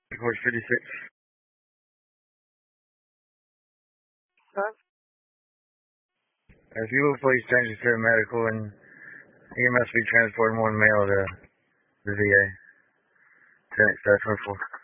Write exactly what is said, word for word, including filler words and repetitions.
Course fifty-six. Huh? If you will please change it to medical and E M S be transporting one male to the V A. ten, seven four.